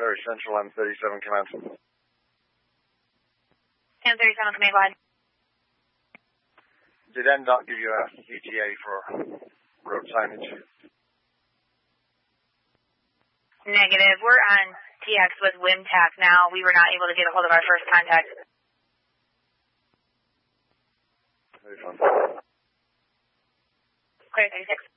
Ferry Central, M37 command. M37 command, go ahead. Did NDOT give you a ETA for road signage? Negative. We're on TX with WIMTAC now. We were not able to get a hold of our first contact. Very fun. Clear 36.